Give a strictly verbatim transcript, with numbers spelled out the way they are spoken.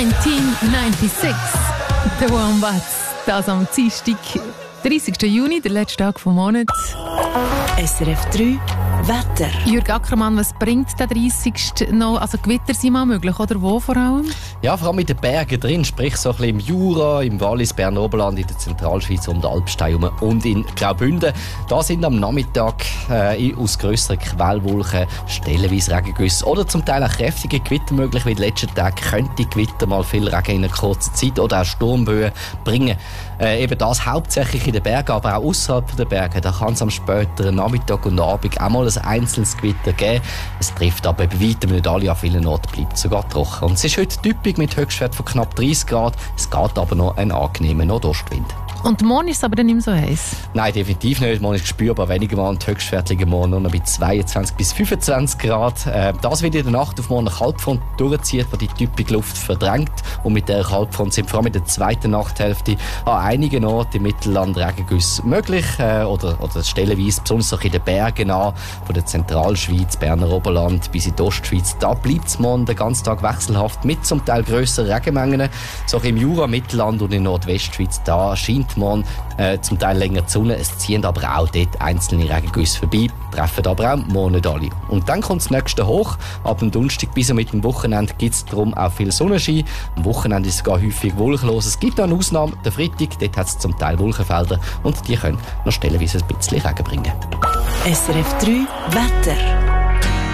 neunzehnhundertsechsundneunzig. The Wombats. Das am Dienstag, dreißigsten Juni, der letzte Tag des Monats. S R F drei Wetter. Jürg Ackermann, was bringt der dreißigste noch? Also Gewitter sind mal möglich, oder wo vor allem? Ja, vor allem in den Bergen drin, sprich so ein bisschen im Jura, im Wallis, Berner Oberland, in der Zentralschweiz und Alpstein rum und in Graubünden. Da sind am Nachmittag äh, aus grösseren Quellwolken stellenweise Regengüsse oder zum Teil auch kräftige Gewitter möglich, wie in den letzten Tagen könnte Gewitter mal viel Regen in einer kurzen Zeit oder auch Sturmböen bringen. Äh, eben das hauptsächlich in den Bergen, aber auch außerhalb der Berge. Da kann es am späteren Nachmittag und Abend auch mal ein einzelnes Gewitter geben. Es trifft aber bei weitem nicht alle, an vielen Orten bleibt sogar trocken. Und es ist heute typisch mit Höchstwert von knapp dreißig Grad. Es geht aber noch ein angenehmer Nordostwind. Und morgen ist es aber dann nicht mehr so heiß? Nein, definitiv nicht. Morgen ist spürbar weniger warm. Die Höchstwerte liegen morgen nur noch bei zweiundzwanzig bis fünfundzwanzig Grad. Äh, das wird in der Nacht auf morgen eine Kaltfront durchzieht, die die typische Luft verdrängt. Und mit dieser Kaltfront sind vor allem in der zweiten Nachthälfte an einigen Orten im Mittelland Regengüsse möglich. Äh, oder, oder stellenweise, besonders in den Bergen an, von der Zentralschweiz, Berner Oberland bis in die Ostschweiz. Da bleibt es morgen den ganzen Tag wechselhaft mit zum Teil grösseren Regenmengen. So im Jura, Mittelland und in Nordwestschweiz, da scheint morgen äh, zum Teil länger die Sonne. Es ziehen aber auch dort einzelne Regengüsse vorbei, treffen aber auch morgen nicht alle. Und dann kommt das nächste hoch. Ab dem Donnerstag bis mit dem Wochenende gibt es darum auch viel Sonnenschein. Am Wochenende ist es sogar häufig wolkenlos. Es gibt auch eine Ausnahme, der Freitag, dort hat es zum Teil Wolkenfelder und die können noch stellenweise ein bisschen Regen bringen. S R F drei Wetter.